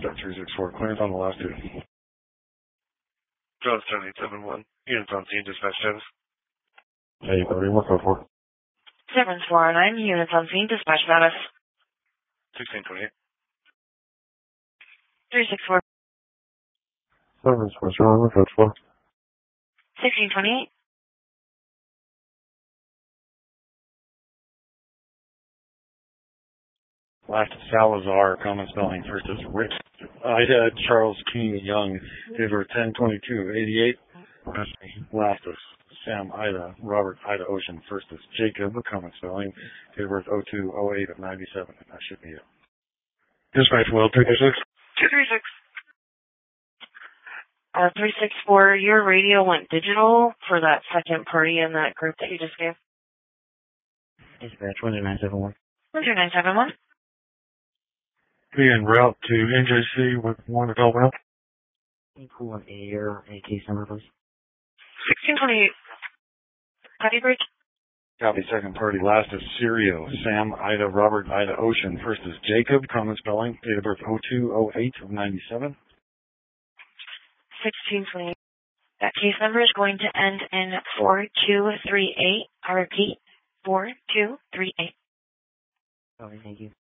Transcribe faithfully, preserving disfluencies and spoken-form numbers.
Contact three six four. Clearance on the last two. Johnstown eight seven one. Units on scene, dispatch status. Hey, buddy, what's up for? seven four nine, units on scene, dispatch status. sixteen twenty-eight. three six four. seven four zero, what's up for? sixteen twenty-eight. Last Salazar, common spelling. First is Rick. Ida Charles King Young. These were ten twenty-two eighty-eight. Last is Sam Ida Robert Ida Ocean. First is Jacob, common spelling. Date of birth oh two oh eight of ninety-seven. That should be it. Dispatch well, two three six. two three six. Uh, three six four, your radio went digital for that second party in that group that you just gave. Dispatch one two nine seven one. one two nine seven one. Be en route to N J C with one adult male. Can you pull an air and case number, please? sixteen twenty-eight. Copy break. Copy, second party. Last is Sirio, Sam, Ida, Robert, Ida, Ocean. First is Jacob, common spelling. Date of birth oh two oh eight of ninety-seven. sixteen twenty-eight. That case number is going to end in four two three eight. I repeat, four two three eight. Sorry, thank you.